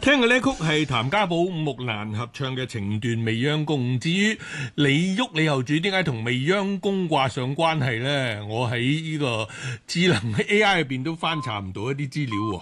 聽嘅呢曲係譚家寶、木蘭合唱嘅情斷未央宮。至於李煜李後主點解同未央宮掛上關係呢？我喺呢個智能 AI 入邊都翻查唔到一啲資料喎。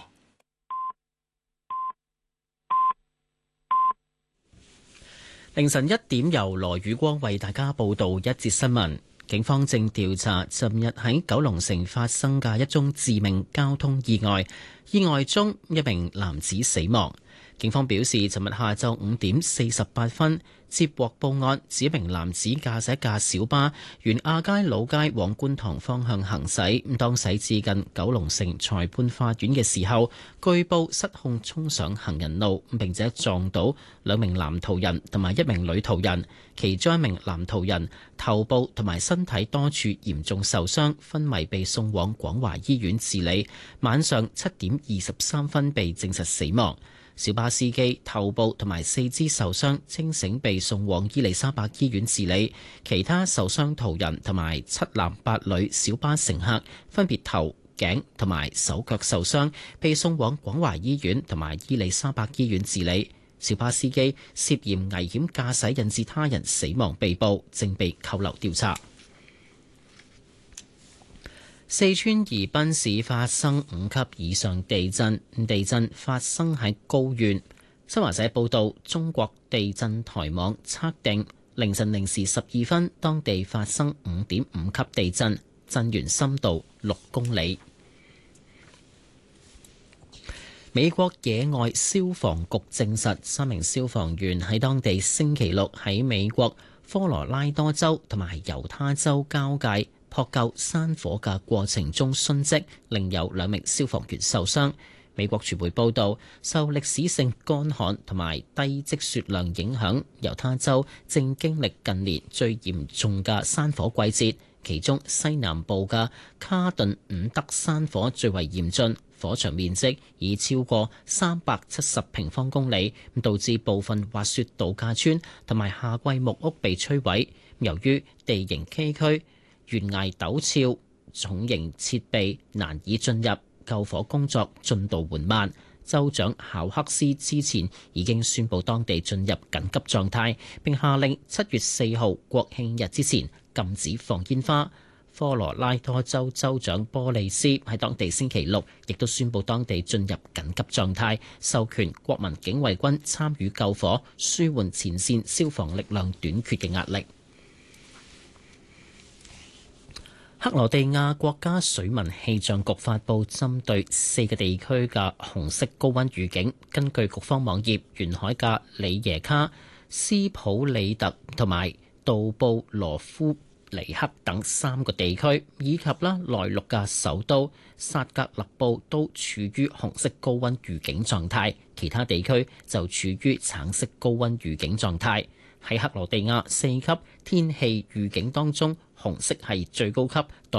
凌晨1點，由羅宇光為大家報道一節新聞。警方正調查尋日喺九龍城發生嘅一宗致命交通意外，意外中一名男子死亡。警方表示，尋日下晝5點48分接獲報案，指一名男子駕駛一架小巴沿亞皆老街往觀塘方向行駛，當駛至近九龍城裁判法院嘅時候，據報失控衝上行人路，並且撞到兩名男途人同埋一名女途人，其中一名男途人頭部同埋身體多處嚴重受傷，昏迷被送往廣華醫院治理，晚上7點23分被證實死亡。小巴司機頭部同埋四肢受傷，清醒被送往伊利沙伯醫院治理。其他受傷途人同埋7男8女小巴乘客分別頭、頸同埋手腳受傷，被送往廣華醫院同埋伊利沙伯醫院治理。小巴司機涉嫌危險駕駛引致他人死亡被捕，正被扣留調查。四川宜賓市發生5級以上地震，地震發生喺高縣。新華社報道，中國地震台網測定凌晨0時12分，當地發生5.5級地震，震源深度6公里。美國野外消防局證實，3名消防員喺當地星期六喺美國科羅拉多州同埋猶他州交界撲救山火嘅過程中殉職，另有2名消防員受傷。美國傳媒報道，受歷史性乾旱同埋低積雪量影響，猶他州正經歷近年最嚴重嘅山火季節，其中西南部嘅卡頓伍德山火最為嚴峻，火場面積已超過370平方公里，導致部分滑雪度假村同埋夏季木屋被摧毀。由於地形崎嶇、懸崖陡峭，重型設備難以進入，救火工作進度緩慢。州長考克斯之前已經宣布當地進入緊急狀態，並下令7月4號國慶日之前禁止放煙花。科羅拉多州州長波利斯喺當地星期六亦都宣布當地進入緊急狀態，授權國民警衛軍參與救火，舒緩前線消防力量短缺嘅壓力。克羅地亞國家水文氣象局發布針對4個地區嘅紅色高溫預警。根據局方網頁，沿海嘅里耶卡、斯普里特同埋杜布羅夫尼克等3個地區，以及內陸嘅首都薩格勒布都處於紅色高溫預警狀態，其他地區就處於橙色高溫預警狀態。喺克羅地亞4級天氣預警當中，紅色係最高級。